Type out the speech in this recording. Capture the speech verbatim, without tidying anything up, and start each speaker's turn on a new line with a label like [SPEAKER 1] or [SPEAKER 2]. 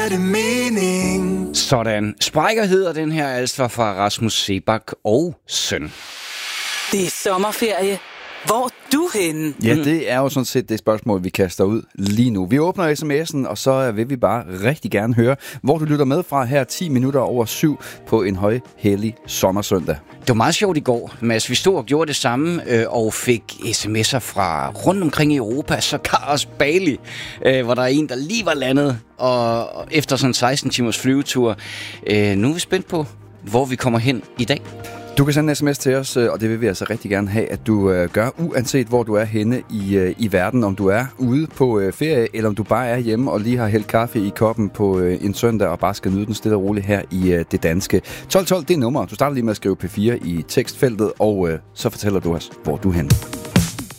[SPEAKER 1] er det mening?
[SPEAKER 2] Sådan. Sprækker hedder den her altså fra Rasmus Seebach og søn.
[SPEAKER 3] Det er sommerferie. Hvor er du henne?
[SPEAKER 4] Ja, det er jo sådan set det spørgsmål, vi kaster ud lige nu. Vi åbner sms'en, og så vil vi bare rigtig gerne høre, hvor du lytter med fra her ti minutter over syv på en højhellig sommersøndag.
[SPEAKER 2] Det var meget sjovt i går, Mads. Vi stod og gjorde det samme øh, og fik sms'er fra rundt omkring i Europa, sågar også Bali, øh, hvor der er en, der lige var landet og efter sådan en seksten timers flyvetur. Øh, nu er vi spændt på, hvor vi kommer hen i dag.
[SPEAKER 4] Du kan sende en sms til os, og det vil vi altså rigtig gerne have, at du øh, gør, uanset hvor du er henne i, øh, i verden. Om du er ude på øh, ferie, eller om du bare er hjemme og lige har hældt kaffe i koppen på øh, en søndag og bare skal nyde den stille og roligt her i øh, det danske. tolv tolv, det er nummer. Du starter lige med at skrive P fire i tekstfeltet, og øh, så fortæller du os, hvor du er henne.